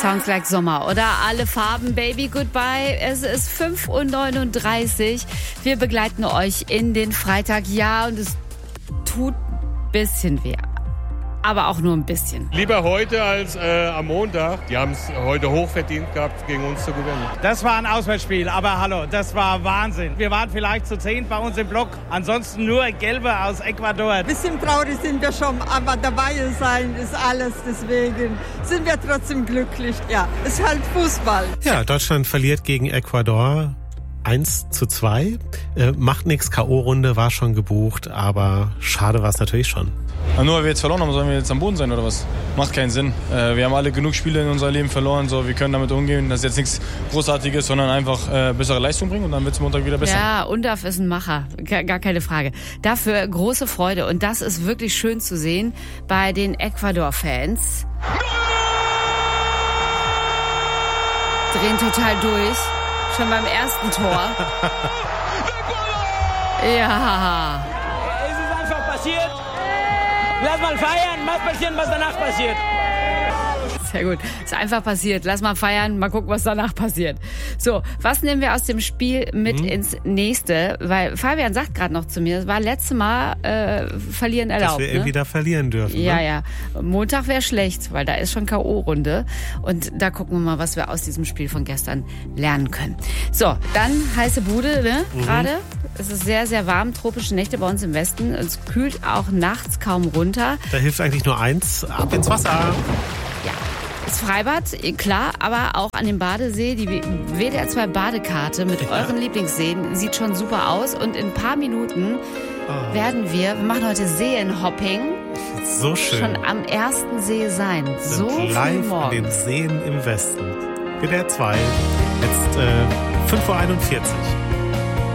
Sounds like Sommer oder alle Farben, Baby Goodbye. Es ist 5:39 Uhr. Wir begleiten euch in den Freitag. Ja, und es tut ein bisschen weh. Aber auch nur ein bisschen. Lieber heute als am Montag. Die haben es heute hochverdient gehabt, gegen uns zu gewinnen. Das war ein Auswärtsspiel, aber hallo, das war Wahnsinn. Wir waren vielleicht zu 10 bei uns im Block. Ansonsten nur Gelbe aus Ecuador. Ein bisschen traurig sind wir schon, aber dabei sein ist alles. Deswegen sind wir trotzdem glücklich. Ja, es ist halt Fußball. Ja, Deutschland verliert gegen Ecuador 1:2. Macht nichts, K.O.-Runde war schon gebucht, aber schade war es natürlich schon. Nur weil wir jetzt verloren haben, sollen wir jetzt am Boden sein oder was? Macht keinen Sinn. Wir haben alle genug Spiele in unserem Leben verloren, so wir können damit umgehen. Das ist jetzt nichts Großartiges, sondern einfach bessere Leistung bringen und dann wird es Montag wieder besser. Ja, Undaf ist ein Macher, gar keine Frage. Dafür große Freude und das ist wirklich schön zu sehen bei den Ecuador-Fans. Drehen total durch, schon beim ersten Tor. Ja. Es ist einfach passiert. Lass mal feiern, mal passieren, was danach passiert. Sehr gut. Ist einfach passiert. Lass mal feiern, mal gucken, was danach passiert. So, was nehmen wir aus dem Spiel mit ins nächste? Weil Fabian sagt gerade noch zu mir, es war letztes Mal verlieren erlaubt. Dass wir wieder verlieren dürfen. Ja, ne? ja. Montag wäre schlecht, weil da ist schon K.O.-Runde. Und da gucken wir mal, was wir aus diesem Spiel von gestern lernen können. So, dann heiße Bude, ne? Gerade. Es ist sehr, sehr warm. Tropische Nächte bei uns im Westen. Es kühlt auch nachts kaum runter. Da hilft eigentlich nur eins, ab ins Wasser. Ja. Das Freibad, klar, aber auch an dem Badesee, die WDR 2 Badekarte mit euren Lieblingsseen sieht schon super aus. Und in ein paar Minuten wir machen heute Seenhopping, So schön. schon am ersten See sein. So Sind früh live an den morgens. Seen im Westen. WDR 2, jetzt 5:41 Uhr.